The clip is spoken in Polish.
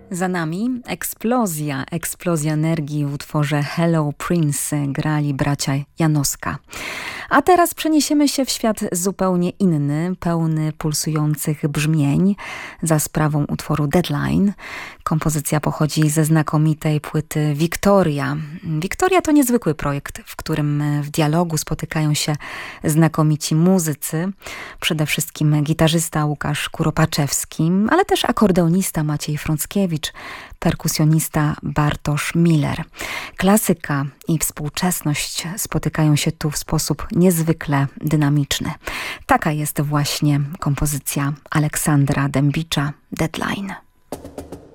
Za nami eksplozja energii w utworze Hello Prince grali bracia Janoska. A teraz przeniesiemy się w świat zupełnie inny, pełny pulsujących brzmień za sprawą utworu Deadline. Kompozycja pochodzi ze znakomitej płyty Victoria. Victoria to niezwykły projekt, w którym w dialogu spotykają się znakomici muzycy, przede wszystkim gitarzysta Łukasz Kuropaczewski, ale też akordeonista Maciej Frąckiewicz, perkusjonista Bartosz Miller. Klasyka i współczesność spotykają się tu w sposób niezwykle dynamiczny. Taka jest właśnie kompozycja Aleksandra Dębicza Deadline.